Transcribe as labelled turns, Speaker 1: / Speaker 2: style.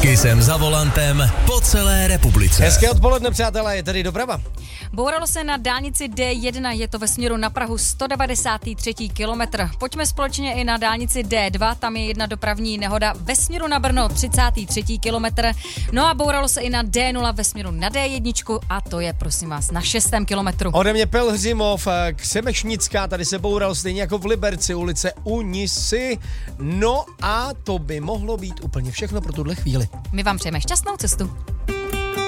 Speaker 1: Kissem za volantem po celé republice.
Speaker 2: Hezké odpoledne, přátelé, je tady doprava.
Speaker 3: Bouralo se na dálnici D1, je to ve směru na Prahu 193. kilometr. Pojďme společně i na dálnici D2, tam je jedna dopravní nehoda ve směru na Brno 33. kilometr. No a bouralo se i na D0 ve směru na D1 a to je, prosím vás, na 6. kilometru.
Speaker 2: Ode mě Pelhřimov, Křemešnická, tady se boural stejně jako v Liberci, ulice Unisy. No a to by mohlo být úplně všechno pro tuhle chvíli.
Speaker 3: My vám přejeme šťastnou cestu.